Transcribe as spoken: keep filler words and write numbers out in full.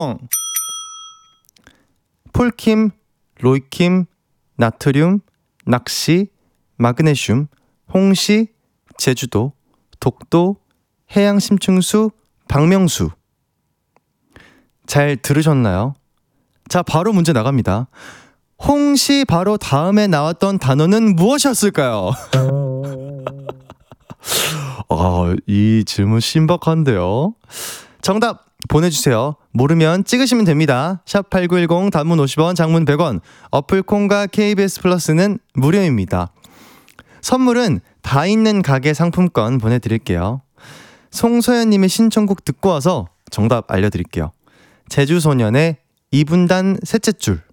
폴킴, 로이킴, 나트륨, 낚시, 마그네슘, 홍시, 제주도, 독도, 해양심층수, 박명수. 잘 들으셨나요? 자, 바로 문제 나갑니다. 홍시 바로 다음에 나왔던 단어는 무엇이었을까요? 아, 이 질문 신박한데요. 정답 보내주세요. 모르면 찍으시면 됩니다. 샵팔구일공 단문 오십 원, 장문 백 원, 어플콘과 케이비에스 플러스는 무료입니다. 선물은 다 있는 가게 상품권 보내드릴게요. 송소연님의 신청곡 듣고 와서 정답 알려드릴게요. 제주소년의 이 분단 셋째 줄.